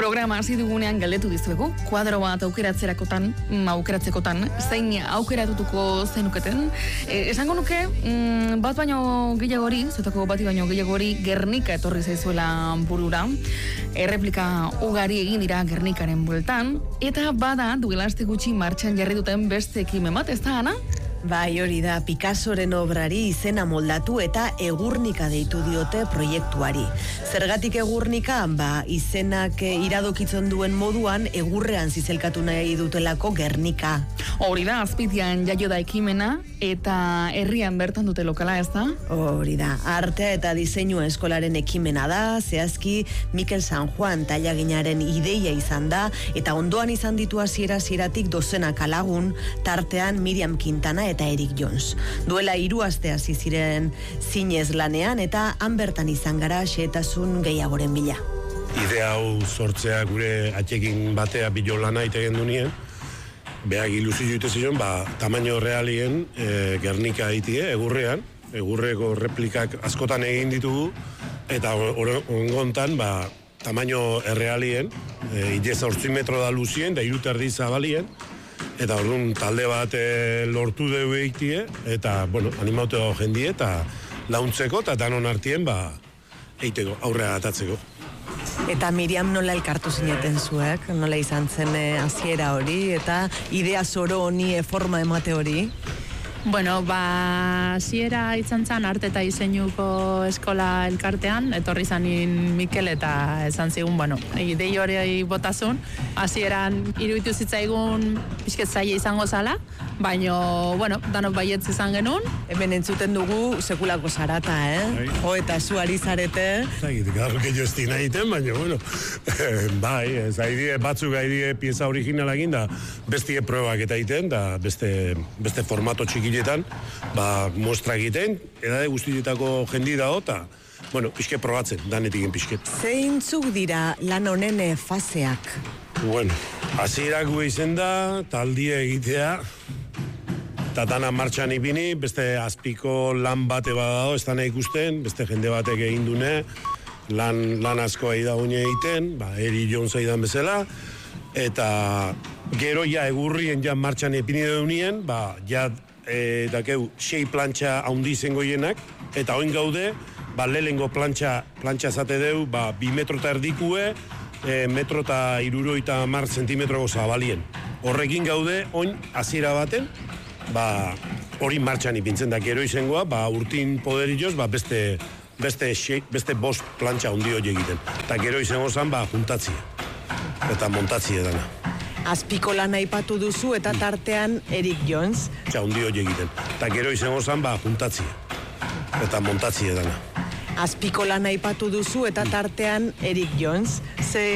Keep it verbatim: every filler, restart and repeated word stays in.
Programa hasi dugunean galdetu dizuegu, kuadro bat aukeratzerakotan, aukeratzekotan, zein aukeratutuko zenuketen. E, esango nuke, mm, bat baino gehiagori, zetako bati baino gehiagori, Gernika etorri zaizuela burura. Erreplika ugari egin dira Gernikaren bueltan, eta bada duela aste gutxi martxan jarri duten beste ekimen bat, ez da, Ana? Bai, hori da, Picassoren obrari izena moldatu eta Egurnika deitu diote proiektuari. Zergatik Egurnika, ba, izenak iradokitzen duen moduan egurrean zizelkatu nahi dutelako Gernika. Hori da, Azpitian jaio da ekimena eta herrian bertan dute lokala, ez da? Hori da, artea eta diseinua eskolaren ekimena da, zehazki Mikel San Juan tailaginaren ideia izan da, eta ondoan izan ditu hasiera hasieratik dozenaka lagun, tartean Miriam Quintana eta Eric Jones. Duela hiru aste hasi ziren zinez lanean eta han bertan izan gara xehetasun gehiagoren bila. Idea hau sortzea gure atxekin batea bilolana itegen dunien, behak ilusio ite zion, ba, tamaino realien e, Gernika aitie, egurrean, egurreko replikak askotan egin ditugu, eta ongontan, ba, tamaino errealien, e, ideza ortzi metro da luzien, da irut erdi zabalien, eta orduan talde bat e, lortu dugu eitie, eta, bueno, animaute dago jendie, eta launtzeko, eta danon artien, ba, eiteko, aurrea atatzeko. Eta Miriam nola elkartu zineten zuek, nola izan zen hasiera hori, eta idea zoro honi forma emate hori? Bueno, ba, hasiera izan zen arte eta diseinuko eskola elkartean, etorri zanin Mikel eta esan zigun, bueno, idei hori botazun, hasieran iruditu zitzaigun pixket zaila izango zala, baino, bueno, danok baietz izan genuen. Hemen entzuten dugu sekulako zarata, eh? Jo, eta zu ari zarete. Zagit, gaur gehiago ez dina egiten, baina, bueno, bai, ez haidie, batzuk haidie pieza originala egin, da bestie probak eta egiten, da beste, beste formato txikiletan, ba, muestra egiten, edade guztietako jendi da eta, bueno, pixke probatzen, danetik egin pixket. Zeintzuk dira lan honen faseak? Bueno, hasierak gu izen da, taldie egitea, eta dana martxan ipini, beste azpiko lan bate badao, ez dana ikusten, beste jende batek egin dune, lan, lan asko egin da gune egiten, ba, Eri Jones egin bezala, eta gero ja egurrien ja martxan ipini dunien, ba, ja, e, dakeu, sei plantxa haundi zengo jenak, eta oin gaude, ba, lehengo plantxa, plantxa zate deu, ba, bi metro eta erdikue, e, metro eta iruroita mar zentimetroko zabalien. Horrekin gaude, oin, hasiera baten, ba, hori martxan ipintzen da, gero izangoa, ba, urtin poderioz, ba, beste, beste, xe, beste bost plantxa handi hori egiten. Eta gero izango zen, ba, juntatzia. Eta montatzia dana. Azpiko lan aipatu duzu eta tartean Eric Jones. Eta handi hori egiten. Eta gero izango zen, ba, juntatzia. Eta montatzia dana. Azpiko lan aipatu duzu eta tartean Eric Jones. Ze